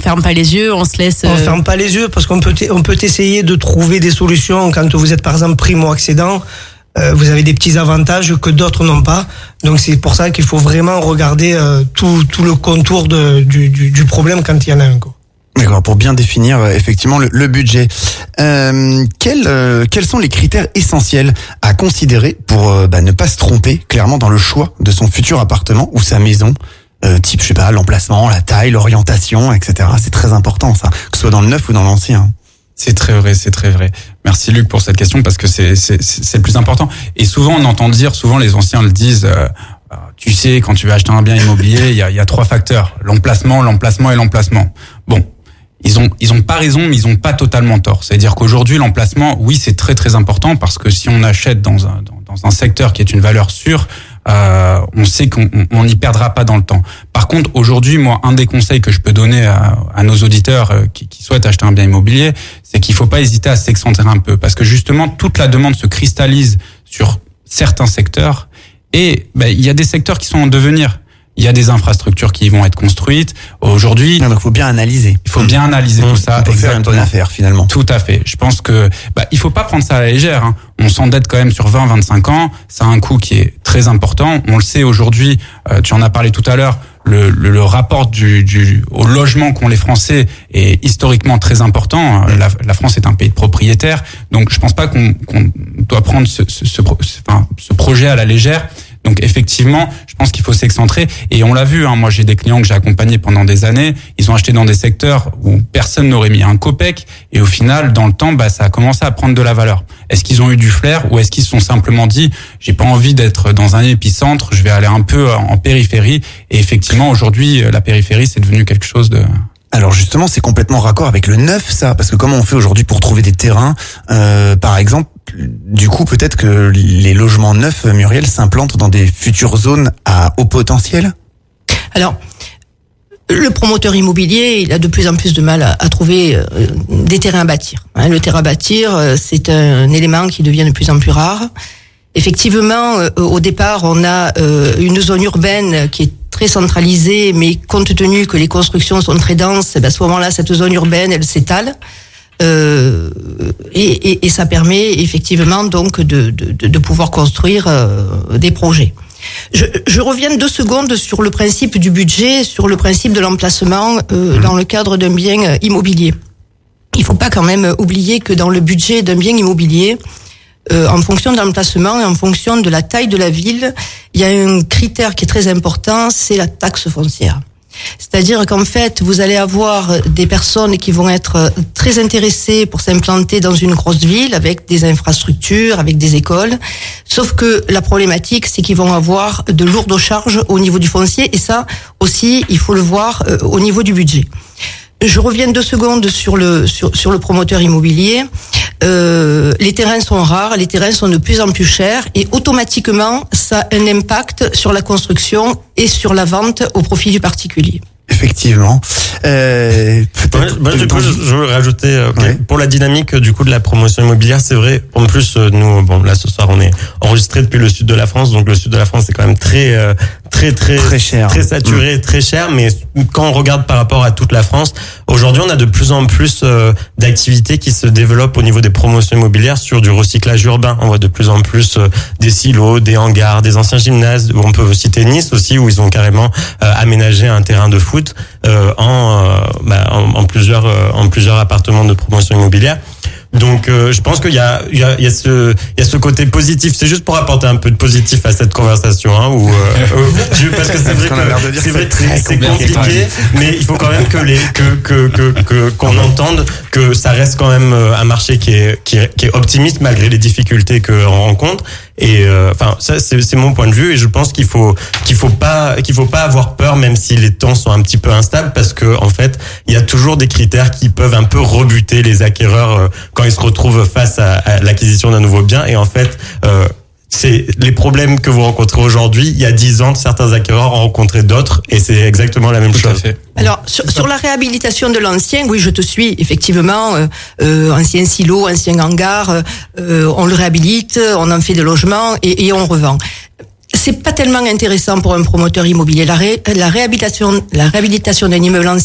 ferme pas les yeux, on se laisse. On ferme pas les yeux parce qu'on peut essayer de trouver des solutions quand vous êtes par exemple primo-accédant. Vous avez des petits avantages que d'autres n'ont pas. Donc c'est pour ça qu'il faut vraiment regarder tout le contour du problème quand il y en a un, quoi. D'accord, pour bien définir effectivement le budget. Quels sont les critères essentiels à considérer pour ne pas se tromper clairement dans le choix de son futur appartement ou sa maison, type, je sais pas, l'emplacement, la taille, l'orientation, etc. C'est très important ça, que ce soit dans le neuf ou dans l'ancien. C'est très vrai. Merci Luc pour cette question parce que c'est le plus important. Et souvent on entend dire, souvent les anciens le disent, tu sais, quand tu veux acheter un bien immobilier, il y a 3 facteurs, l'emplacement et l'emplacement. Bon. Ils ont pas raison, mais ils ont pas totalement tort. C'est-à-dire qu'aujourd'hui, l'emplacement, oui, c'est très très important parce que si on achète dans un secteur qui est une valeur sûre, on sait qu'on n'y perdra pas dans le temps. Par contre, aujourd'hui, moi, un des conseils que je peux donner à nos auditeurs qui souhaitent acheter un bien immobilier, c'est qu'il faut pas hésiter à s'excentrer un peu parce que justement, toute la demande se cristallise sur certains secteurs et il y a des secteurs qui sont en devenir. Il y a des infrastructures qui vont être construites. Aujourd'hui, donc faut bien analyser. Il faut bien analyser tout ça. Pour faire une bonne affaire finalement. Tout à fait. Je pense que il faut pas prendre ça à la légère. Hein. On s'endette quand même sur 20-25 ans. Ça a un coût qui est très important. On le sait aujourd'hui. Tu en as parlé tout à l'heure. Le rapport au logement qu'ont les Français est historiquement très important. La France est un pays de propriétaires. Donc je pense pas qu'on doit prendre ce projet à la légère. Donc effectivement, je pense qu'il faut s'excentrer et on l'a vu. Moi, j'ai des clients que j'ai accompagnés pendant des années. Ils ont acheté dans des secteurs où personne n'aurait mis un copec et au final, dans le temps, ça a commencé à prendre de la valeur. Est-ce qu'ils ont eu du flair ou est-ce qu'ils se sont simplement dit j'ai pas envie d'être dans un épicentre, je vais aller un peu en périphérie. Et effectivement, aujourd'hui, la périphérie, c'est devenu quelque chose de... Alors justement, c'est complètement raccord avec le neuf, ça, parce que comment on fait aujourd'hui pour trouver des terrains, par exemple, du coup, peut-être que les logements neufs, Muriel, s'implantent dans des futures zones à haut potentiel? Alors, le promoteur immobilier, il a de plus en plus de mal à trouver des terrains à bâtir. Le terrain à bâtir, c'est un élément qui devient de plus en plus rare. Effectivement, au départ, on a une zone urbaine qui est très centralisée, mais compte tenu que les constructions sont très denses, à ce moment-là, cette zone urbaine, elle s'étale. Et ça permet effectivement donc de pouvoir construire des projets. Je reviens 2 secondes sur le principe du budget, sur le principe de l'emplacement dans le cadre d'un bien immobilier. Il faut pas quand même oublier que dans le budget d'un bien immobilier, en fonction de l'emplacement et en fonction de la taille de la ville, il y a un critère qui est très important, c'est la taxe foncière. C'est-à-dire qu'en fait, vous allez avoir des personnes qui vont être très intéressées pour s'implanter dans une grosse ville avec des infrastructures, avec des écoles. Sauf que la problématique, c'est qu'ils vont avoir de lourdes charges au niveau du foncier et ça aussi, il faut le voir au niveau du budget. Je reviens 2 secondes sur le promoteur immobilier. Les terrains sont rares, les terrains sont de plus en plus chers et automatiquement, ça a un impact sur la construction et sur la vente au profit du particulier. Effectivement. Du coup, je veux rajouter pour la dynamique du coup de la promotion immobilière, c'est vrai. En plus, nous, là ce soir, on est enregistré depuis le sud de la France, donc le sud de la France c'est quand même très cher, très saturé, très cher. Mais quand on regarde par rapport à toute la France, aujourd'hui, on a de plus en plus d'activités qui se développent au niveau des promotions immobilières sur du recyclage urbain. On voit de plus en plus des silos, des hangars, des anciens gymnases. On peut citer Nice aussi, où ils ont carrément aménagé un terrain de foot en plusieurs appartements de promotion immobilière. Donc je pense qu'il y a ce côté positif. C'est juste pour apporter un peu de positif à cette conversation, parce que c'est vrai que c'est compliqué, mais il faut quand même qu'on entende que ça reste quand même un marché qui est optimiste malgré les difficultés qu'on rencontre. Et ça c'est mon point de vue et je pense qu'il faut pas avoir peur même si les temps sont un petit peu instables parce que en fait il y a toujours des critères qui peuvent un peu rebuter les acquéreurs quand ils se retrouvent face à l'acquisition d'un nouveau bien et en fait c'est les problèmes que vous rencontrez aujourd'hui. Il y a 10 ans, certains acquéreurs ont rencontré d'autres et c'est exactement la même chose. Tout à fait. Alors, sur la réhabilitation de l'ancien, oui, je te suis, effectivement, ancien silo, ancien hangar, on le réhabilite, on en fait des logements et on revend. C'est pas tellement intéressant pour un promoteur immobilier. La réhabilitation d'un immeuble ancien,